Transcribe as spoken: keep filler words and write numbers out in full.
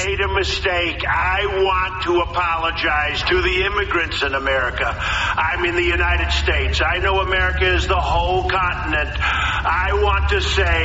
made a mistake. I want to apologize to the immigrants in America. I'm in the United States. I know America is the whole continent. I want to say